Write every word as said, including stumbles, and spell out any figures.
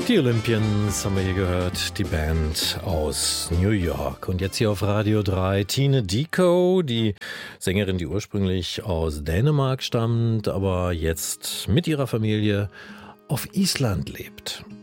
Die Olympians haben wir hier gehört, die Band aus New York. Und jetzt hier auf Radio drei Tine Dickow, die Sängerin, die ursprünglich aus Dänemark stammt, aber jetzt mit ihrer Familie auf Island lebt.